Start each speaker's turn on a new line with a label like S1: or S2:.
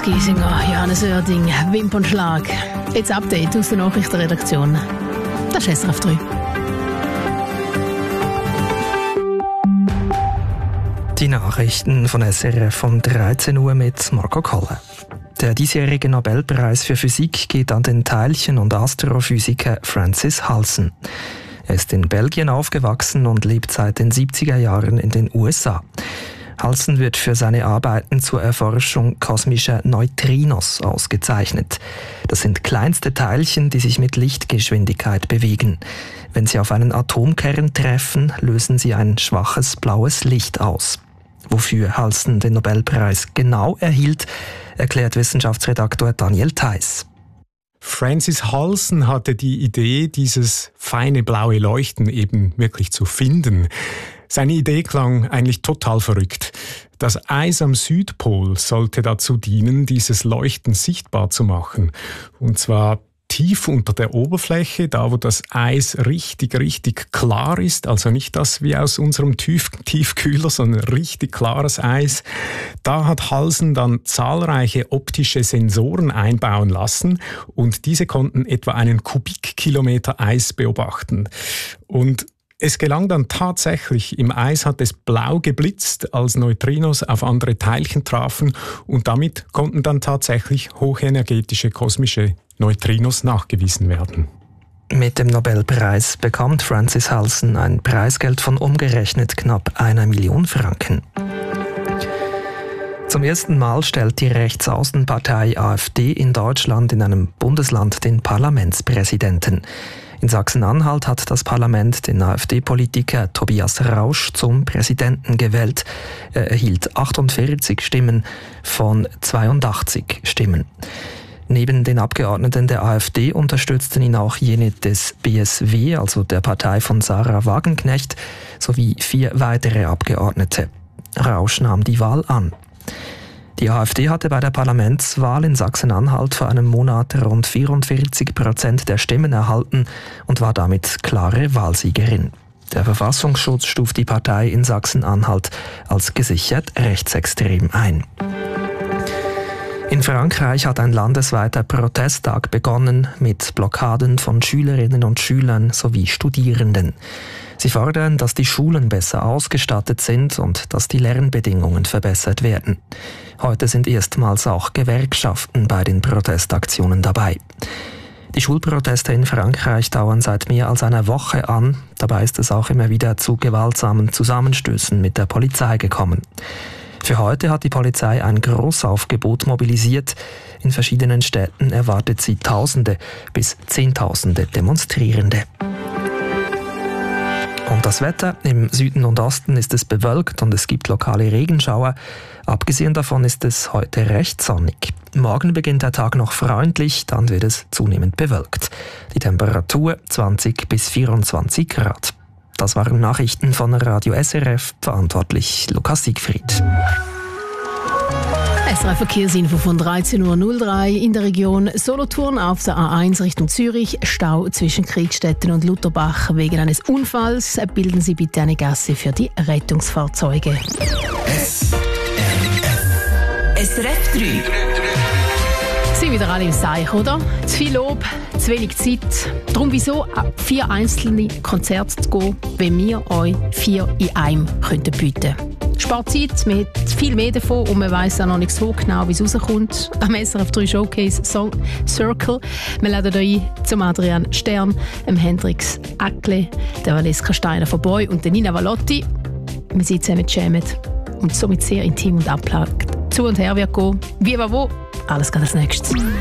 S1: Giesinger, Johannes Oerding, Wimpernschlag. Jetzt Update aus der Nachrichtenredaktion. Das ist SRF 3.
S2: Die Nachrichten von SRF um 13 Uhr mit Marco Kolle. Der diesjährige Nobelpreis für Physik geht an den Teilchen- und Astrophysiker Francis Halsen. Er ist in Belgien aufgewachsen und lebt seit den 70er Jahren in den USA. Halsen wird für seine Arbeiten zur Erforschung kosmischer Neutrinos ausgezeichnet. Das sind kleinste Teilchen, die sich mit Lichtgeschwindigkeit bewegen. Wenn sie auf einen Atomkern treffen, lösen sie ein schwaches blaues Licht aus. Wofür Halsen den Nobelpreis genau erhielt, erklärt Wissenschaftsredaktor Daniel Theiss.
S3: Francis Halsen hatte die Idee, dieses feine blaue Leuchten eben wirklich zu finden. Seine Idee klang eigentlich total verrückt. Das Eis am Südpol sollte dazu dienen, dieses Leuchten sichtbar zu machen. Und zwar tief unter der Oberfläche, da wo das Eis richtig klar ist, also nicht das wie aus unserem Tiefkühler, sondern richtig klares Eis. Da hat Halsen dann zahlreiche optische Sensoren einbauen lassen und diese konnten etwa einen Kubikkilometer Eis beobachten. Und es gelang dann tatsächlich, im Eis hat es blau geblitzt, als Neutrinos auf andere Teilchen trafen und damit konnten dann tatsächlich hochenergetische kosmische Neutrinos nachgewiesen werden.
S2: Mit dem Nobelpreis bekommt Francis Halsen ein Preisgeld von umgerechnet knapp 1 Million Franken. Zum ersten Mal stellt die Rechtsaußenpartei AfD in Deutschland in einem Bundesland den Parlamentspräsidenten. In Sachsen-Anhalt hat das Parlament den AfD-Politiker Tobias Rausch zum Präsidenten gewählt. Er erhielt 48 Stimmen von 82 Stimmen. Neben den Abgeordneten der AfD unterstützten ihn auch jene des BSW, also der Partei von Sarah Wagenknecht, sowie 4 weitere Abgeordnete. Rausch nahm die Wahl an. Die AfD hatte bei der Parlamentswahl in Sachsen-Anhalt vor einem Monat rund 44% der Stimmen erhalten und war damit klare Wahlsiegerin. Der Verfassungsschutz stuft die Partei in Sachsen-Anhalt als gesichert rechtsextrem ein. In Frankreich hat ein landesweiter Protesttag begonnen mit Blockaden von Schülerinnen und Schülern sowie Studierenden. Sie fordern, dass die Schulen besser ausgestattet sind und dass die Lernbedingungen verbessert werden. Heute sind erstmals auch Gewerkschaften bei den Protestaktionen dabei. Die Schulproteste in Frankreich dauern seit mehr als einer Woche an. Dabei ist es auch immer wieder zu gewaltsamen Zusammenstößen mit der Polizei gekommen. Für heute hat die Polizei ein Großaufgebot mobilisiert. In verschiedenen Städten erwartet sie Tausende bis Zehntausende Demonstrierende. Und das Wetter: im Süden und Osten ist es bewölkt und es gibt lokale Regenschauer. Abgesehen davon ist es heute recht sonnig. Morgen beginnt der Tag noch freundlich, dann wird es zunehmend bewölkt. Die Temperatur 20 bis 24 Grad. Das waren Nachrichten von Radio SRF, verantwortlich Lukas Siegfried.
S1: SRF Verkehrsinfo von 13.03 Uhr in der Region Solothurn auf der A1 Richtung Zürich. Stau zwischen Kriegstetten und Lutherbach wegen eines Unfalls. Bilden Sie bitte eine Gasse für die Rettungsfahrzeuge.
S4: SRF 3.
S1: Sind wieder alle im Seich, oder? Zu viel Lob, zu wenig Zeit. Darum wieso 4 einzelne Konzerte zu gehen, wenn wir euch 4 in einem bieten könnten. Spart Zeit, man hat viel mehr davon und man weiss auch noch nicht so genau, wie es rauskommt. Am SRF 3 Showcase Song Circle. Wir laden euch zum Adrian Stern, dem Hendrix Eckle, der Valeska Steiner von Boy und der Nina Valotti. Wir sind zusammen jammen und somit sehr intim und abplagt. Zu und her wird gehen. Wie, wo? Alles geht als nächstes.